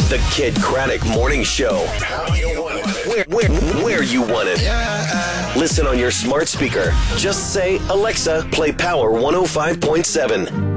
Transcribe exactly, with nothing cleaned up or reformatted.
The Kid Craddock Morning Show. How you want it. Where, where, where you want it. Listen on your smart speaker. Just say, Alexa, play Power one oh five point seven.